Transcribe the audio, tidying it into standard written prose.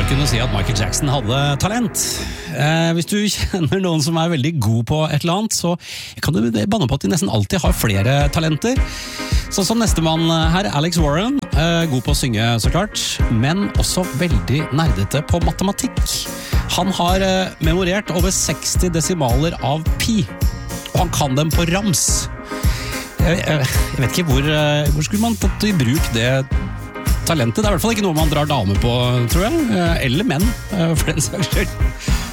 bare kunne si at Michael Jackson hadde talent. Hvis du kjenner noen som veldig god på et eller annet, så kan du banne på at de nesten alltid har flere talenter. Sånn som nestemann her, Alex Warren, god på å synge så klart, men også veldig nerdete på matematikk. Han har memorert over 60 desimaler av pi, og han kan dem på rams. Jeg vet ikke hvor skulle man tatt i bruk det talentet. Det I hvert fall ikke noe man drar damer på, tror jeg. Eller menn, for den saks skyld.